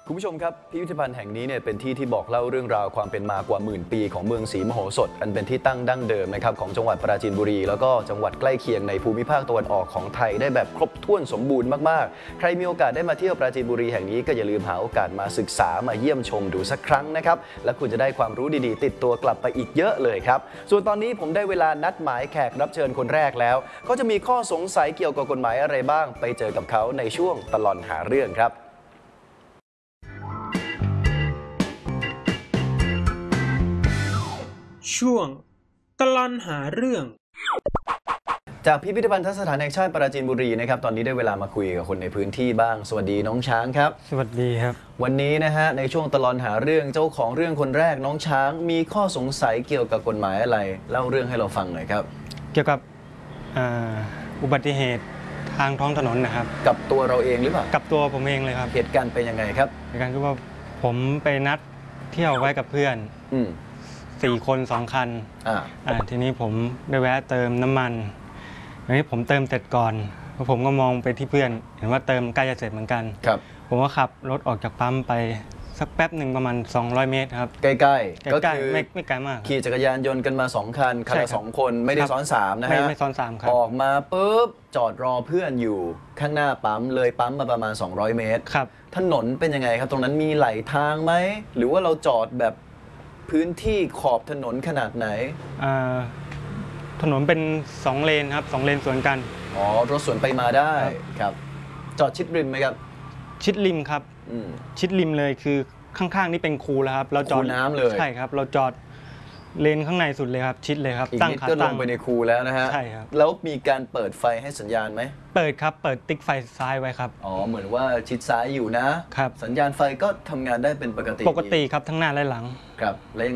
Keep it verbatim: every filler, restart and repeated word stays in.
คุณผู้ชมครับพิพิธภัณฑ์แห่งนี้เนี่ยเป็นที่ที่บอกเล่าเรื่องราวความเป็นมากว่าหมื่นปีของเมืองศรีมโหสถอันเป็นที่ตั้งดั้งเดิมนะครับของจังหวัดปราจีนบุรีแล้วก็จังหวัดใกล้เคียงในภูมิภาคตะวันออกของไทยได้แบบครบถ้วนสมบูรณ์มากๆใครมีโอกาสได้มาเที่ยวปราจีนบุรีแห่งนี้ก็อย่าลืมหาโอกาสมาศึกษามาเยี่ยมชมดูสักครั้งนะครับและคุณจะได้ความรู้ดีๆติดตัวกลับไปอีกเยอะเลยครับส่วนตอนนี้ผมได้เวลานัดหมายแขกรับเชิญคนแรกแล้วเขาจะมีข้อสงสัยเกี่ยวกับกฎหมายอะไรบ้างไปเจอกับเขาในช่วงตลอดหาเรื่องครับช่วงตลอดหาเรื่องจากพิพิธภัณฑสถานแห่งชาติปราจีนบุรีนะครับตอนนี้ได้เวลามาคุยกับคนในพื้นที่บ้างสวัสดีน้องช้างครับสวัสดีครับวันนี้นะฮะในช่วงตลอดหาเรื่องเจ้าของเรื่องคนแรกน้องช้างมีข้อสงสัยเกี่ยวกับกฎหมายอะไรเล่าเรื่องให้เราฟังหน่อยครับเกี่ยวกับอุบัติเหตุทางท้องถนนนะครับกับตัวเราเองหรือเปล่ากับตัวผมเองเลยครับเหตุการณ์เป็นยังไงครับเหตุการณ์คือว่าผมไปนัดเที่ยวไว้กับเพื่อนอืมสี่คนสองคันอ่าอ่าทีนี้ผมได้แวะเติมน้ำมันทีนี้ผมเติมเสร็จก่อนแล้วผมก็มองไปที่เพื่อนเห็นว่าเติมใกล้จะเสร็จเหมือนกันครับผมก็ขับรถออกจากปั๊มไปสักแป๊บหนึ่งประมาณสองร้อยเมตรครับใกล้ๆก็คือไม่ไม่ไกลมากขี่จักรยานยนต์กันมาสองคันคันละสองคนไม่ได้ซ้อนสามนะฮะไม่ไม่ซ้อนสามครับออกมาปุ๊บจอดรอเพื่อนอยู่ข้างหน้าปั๊มเลยปั๊มมาประมาณสองร้อยเมตรครับถนนเป็นยังไงครับตรงนั้นมีไหลทางไหมหรือว่าเราจอดแบบพื้นที่ขอบถนนขนาดไหนถนนเป็นสองเลนครับสองเลนสวนกันอ๋อรถสวนไปมาได้ครับจอดชิดริมไหมครับชิดริมครับชิดริมเลยคือข้างๆนี่เป็นคูแล้วครับเราจอดน้ำเลยใช่ครับเราจอดเลนข้างในสุดเลยครับชิดเลยครับตั้งขาตั้งก็ลงไปในคูแล้วนะฮะใช่ครับแล้วมีการเปิดไฟให้สัญญาณไหมเปิดครับเปิดติ๊กไฟซ้ายไว้ครับอ๋อเหมือนว่าชิดซ้ายอยู่นะครับสัญญาณไฟก็ทำงานได้เป็นปกติปกติครับทั้งหน้าและหลังครับแล้ว